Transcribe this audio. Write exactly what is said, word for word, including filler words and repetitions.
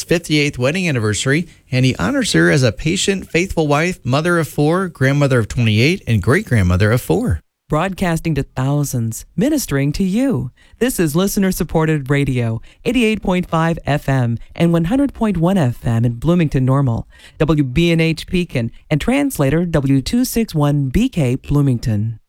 fifty-eighth wedding anniversary, and he honors her as a patient, faithful wife, mother of four, grandmother of twenty-eight, and great-grandmother of four. Broadcasting to thousands, ministering to you. This is listener-supported radio, eighty-eight point five F M and one hundred point one F M in Bloomington Normal, W B N H Pekin, and translator W two sixty-one B K Bloomington.